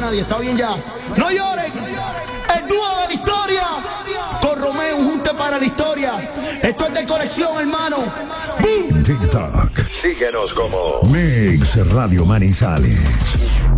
nadie, está bien ya. No lloren, el dúo de la historia, con Romeo, un junte para la historia. Esto es de colección, hermano. ¡Boom! TikTok. Síguenos como Mix Radio Manizales.